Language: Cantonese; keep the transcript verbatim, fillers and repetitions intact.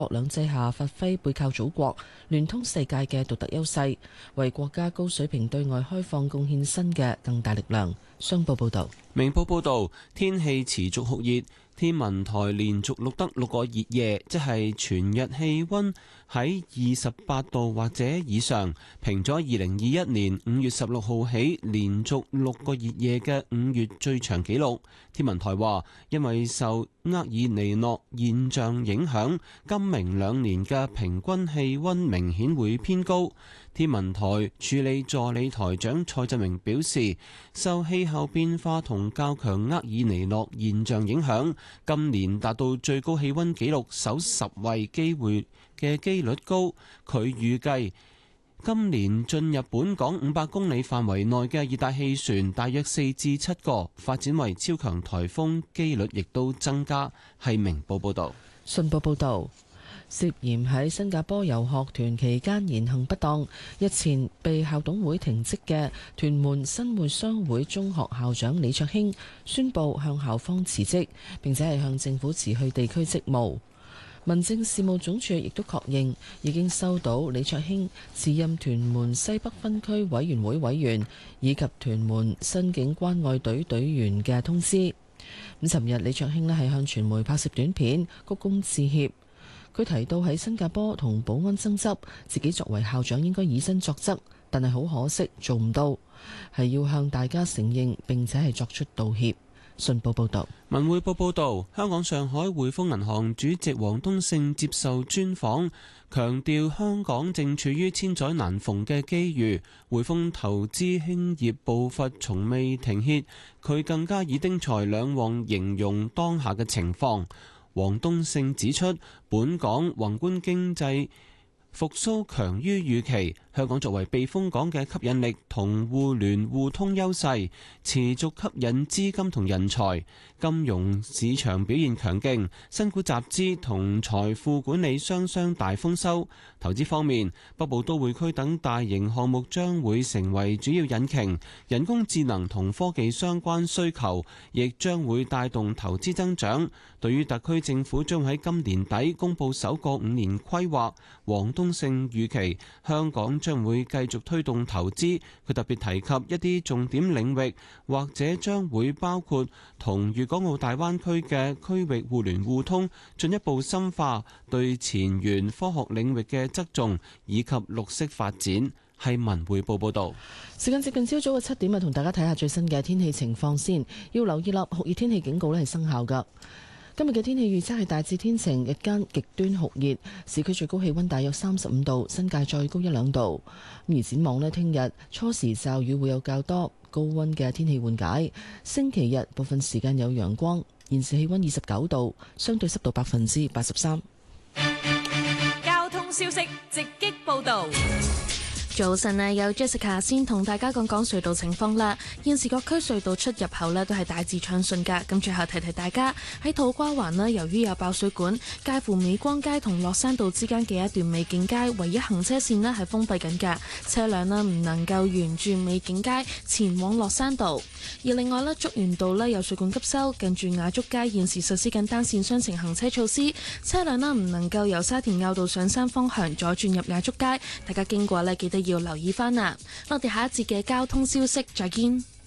國兩制下發揮背靠祖國、聯通世界嘅獨特優勢，為國家高水平對外開放貢獻新嘅更大力量。商報報導。 明報報導，天氣持續酷熱，天文台連續錄得六個熱夜，即係全日氣温喺二十八度或者以上，平咗二零二一年五月十六號起連續六個熱夜嘅五月最長紀錄。天文台話，因為受厄爾尼諾現象影響，今明兩年嘅平均氣温明顯會偏高。天文台助理助理台長蔡振明表示，受氣候變化同較強厄爾尼諾現象影響，今年達到最高氣温紀錄首十位機會嘅機率高。佢預計今年進入本港五百公里範圍內嘅熱帶氣旋大約四至七個，發展為超強颱風機率亦都增加。係明報報導。 信報報導。涉嫌喺新加坡遊學團期間言行不當，日前被校董會停職嘅屯門新會商會中學校長李卓興宣布向校方辭職，並且係向政府辭去地區職務。民政事務總署亦都確認已經收到李卓興辭任屯門西北分區委員會委員以及屯門新警關愛隊隊員嘅通知。咁尋日李卓興咧係向傳媒拍攝短片，鞠躬致歉。佢提到喺新加坡同保安爭執，自己作為校長應該以身作則，但係好可惜做唔到，係要向大家承認並且係作出道歉。信報報導。 文匯報報導，香港上海匯豐銀行主席王冬勝接受專訪，強調香港正處於千載難逢嘅機遇，匯豐投資興業步伐從未停歇。佢更加以丁財兩旺形容當下嘅情況。王冬勝指出，本港宏觀經濟復甦強於預期，香港作為避風港嘅吸引力同互聯互通優勢，持續吸引資金同人才，金融市場表現強勁，新股集資同財富管理雙雙大豐收。投資方面，北部都會區等大型項目將會成為主要引擎，人工智能同科技相關需求亦將會帶動投資增長。對於特區政府將喺今年底公布首個五年規劃，王冬勝預期香港將會繼續推動投資。佢特別提及一啲重點領域，或者將會包括同粵港澳大灣區嘅區域互聯互通，進一步深化對前沿科學領域嘅側重，以及綠色發展。係文匯報報道。 時間接近朝早嘅七點啊，同大家睇下最新嘅天氣情況先。要留意啦，酷熱天氣警告咧係生效噶。今日嘅天氣預測係大致天晴，日間極端酷熱，市區最高氣溫大約三十五度，新界再高一兩度。而展望呢，聽日初時驟雨會有較多，高溫嘅天氣緩解。星期日部分時間有陽光。現時氣溫二十九度，相對濕度百分之八十三。 交通消息直擊報道。 早晨啊，有 Jessica 先同大家講講隧道情況啦。現時各區隧道出入口呢都係大致暢順噶。咁最後提提大家喺土瓜灣呢，由於有爆水管，介乎美光街同落山道之間嘅一段美景街唯一行車線呢係封閉緊噶，車輛呢唔能夠沿住美景街前往落山道。而另外呢，竹園道呢有水管急修，近住雅竹街現時實施緊單線雙程行車措施，車輛呢唔能夠由沙田坳道上山方向左轉入雅竹街。大家經過呢，記得要留意翻啊！我哋下一節嘅交通消息再見。